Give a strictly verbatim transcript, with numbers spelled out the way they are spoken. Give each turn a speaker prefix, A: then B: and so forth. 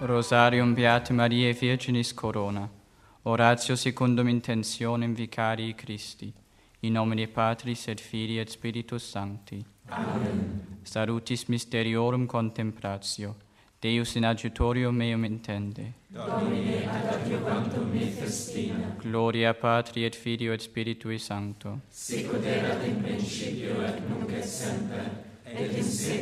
A: Rosarium Beate Mariae Virginis Corona. Oratio secundum intentionem Vicarii Christi. In nomine Patris et Filii et Spiritus Sancti.
B: Amen.
A: Salutis mysteriorum contemplatio. Deus in adjutorium meum intende.
B: Domine ad adjuvantum me festina.
A: Gloria Patri et Filio et Spiritui Sancto.
B: Sic ut erat in principio et nunc et semper et in saecula